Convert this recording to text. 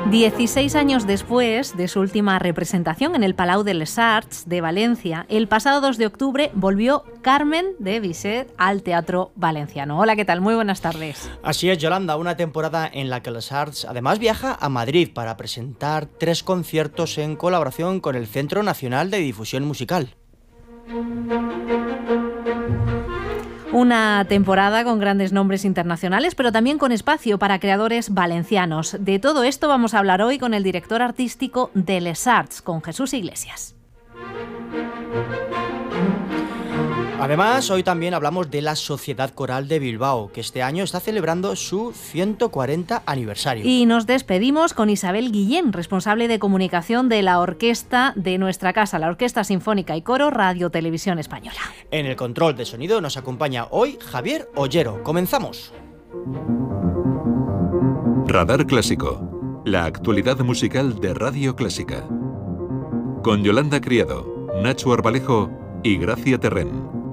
16 años después de su última representación en el Palau de les Arts de Valencia, el pasado 2 de octubre volvió Carmen de Bizet al Teatro Valenciano. Hola, ¿qué tal? Muy buenas tardes. Así es, Yolanda, una temporada en la que les Arts además viaja a Madrid para presentar 3 conciertos en colaboración con el Centro Nacional de Difusión Musical. Una temporada con grandes nombres internacionales, pero también con espacio para creadores valencianos. De todo esto vamos a hablar hoy con el director artístico de Les Arts, con Jesús Iglesias. Además, hoy también hablamos de la Sociedad Coral de Bilbao, que este año está celebrando su 140 aniversario. Y nos despedimos con Isabel Guillén, responsable de comunicación de la orquesta de nuestra casa, la Orquesta Sinfónica y Coro Radio Televisión Española. En el control de sonido nos acompaña hoy Javier Ollero. ¡Comenzamos! Radar Clásico, la actualidad musical de Radio Clásica. Con Yolanda Criado, Nacho Arbalejo y Gracia Terrén.